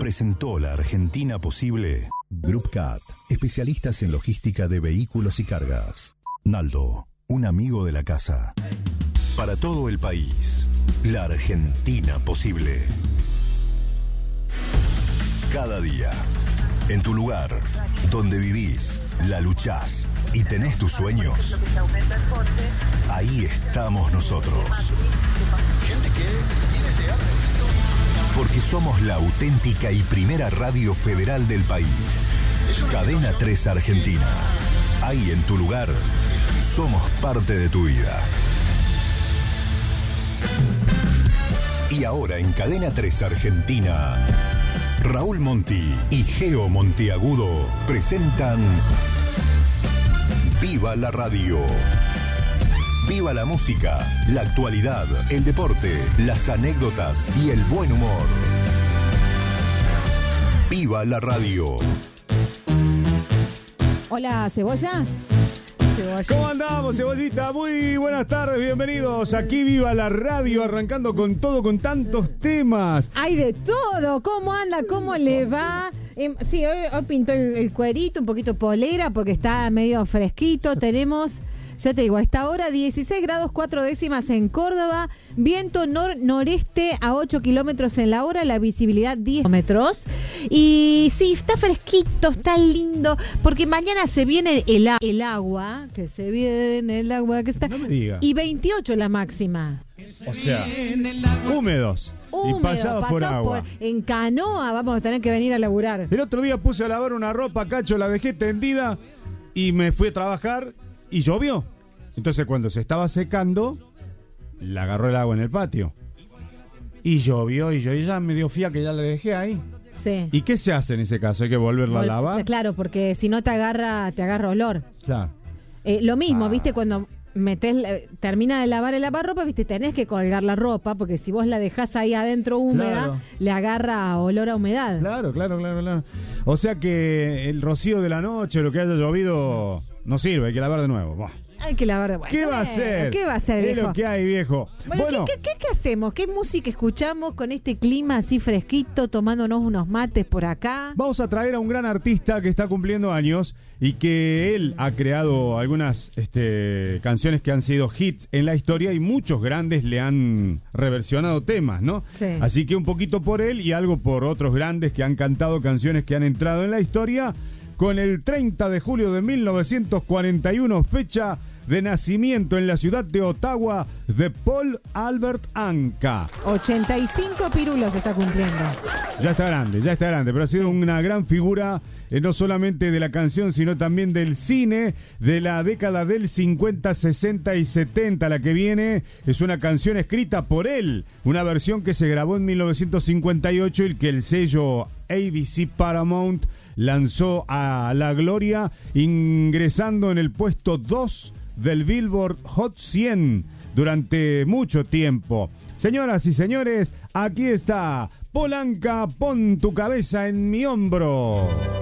presentó La Argentina Posible. Group Cat, especialistas en logística de vehículos y cargas. Naldo, un amigo de la casa. Para todo el país, La Argentina Posible. Cada día, en tu lugar, donde vivís, la luchás y tenés tus sueños, ahí estamos nosotros. Porque somos la auténtica y primera radio federal del país. Cadena 3 Argentina. Ahí en tu lugar, somos parte de tu vida. Y ahora en Cadena 3 Argentina, Raúl Monti y Geo Monteagudo presentan Viva la Radio. Viva la música, la actualidad, el deporte, las anécdotas y el buen humor. Viva la Radio. Hola, Cebolla. ¿Cómo andamos, Cebollita? Muy buenas tardes, bienvenidos. Aquí Viva la Radio, arrancando con todo, con tantos temas. Hay de todo. ¿Cómo anda? ¿Cómo le va? Sí, hoy pintó el cuerito, un poquito polera, porque está medio fresquito. Tenemos, ya te digo, a esta hora 16 grados 4 décimas en Córdoba, viento noreste a 8 kilómetros en la hora, la visibilidad 10 kilómetros. Y sí, está fresquito, está lindo, porque mañana se viene el agua, que se viene el agua, que está... No me diga. Y 28 la máxima. O sea, húmedos y pasados por agua. En canoa vamos a tener que venir a laburar. El otro día puse a lavar una ropa, Cacho, la dejé tendida y me fui a trabajar y llovió. Entonces cuando se estaba secando, la agarró el agua en el patio. Y llovió y yo ya me dio fía que ya la dejé ahí. Sí. ¿Y qué se hace en ese caso? ¿Hay que volverla a lavar? Claro, porque si no te agarra olor. Claro. Lo mismo, ¿viste? Cuando termina de lavar el lavarropa, ¿viste? Tenés que colgar la ropa, porque si vos la dejás ahí adentro húmeda, claro, le agarra olor a humedad. Claro. O sea que el rocío de la noche, lo que haya llovido, no sirve, hay que lavar de nuevo. Buah. Hay que lavar de vuelta. ¿Qué va a hacer? ¿Qué va a hacer, viejo? Es lo que hay, viejo. Bueno. ¿Qué hacemos? ¿Qué música escuchamos con este clima así fresquito, tomándonos unos mates por acá? Vamos a traer a un gran artista que está cumpliendo años y que él ha creado algunas canciones que han sido hits en la historia y muchos grandes le han reversionado temas, ¿no? Sí. Así que un poquito por él y algo por otros grandes que han cantado canciones que han entrado en la historia. Con el 30 de julio de 1941, fecha de nacimiento en la ciudad de Ottawa de Paul Albert Anka. 85 pirulos está cumpliendo. Ya está grande, pero ha sido una gran figura, no solamente de la canción, sino también del cine de la década del 50, 60 y 70. La que viene es una canción escrita por él, una versión que se grabó en 1958 y que el sello ABC Paramount lanzó a la gloria, ingresando en el puesto 2 del Billboard Hot 100 durante mucho tiempo. Señoras y señores, aquí está Paul Anka, pon tu cabeza en mi hombro.